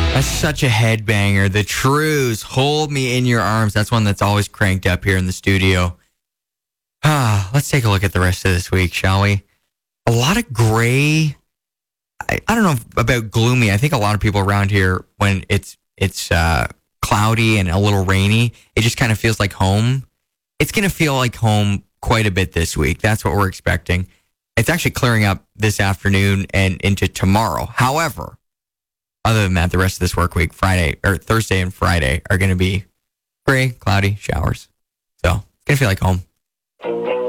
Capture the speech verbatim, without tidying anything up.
That's such a headbanger. The Trues, Hold Me in Your Arms. That's one that's always cranked up here in the studio. Ah, let's take a look at the rest of this week, shall we? A lot of gray. I, I don't know about gloomy. I think a lot of people around here, when it's it's uh, cloudy and a little rainy, it just kind of feels like home. It's going to feel like home quite a bit this week. That's what we're expecting. It's actually clearing up this afternoon and into tomorrow. However, other than that, the rest of this work week, Friday or Thursday and Friday, are going to be gray, cloudy, showers. So it's going to feel like home.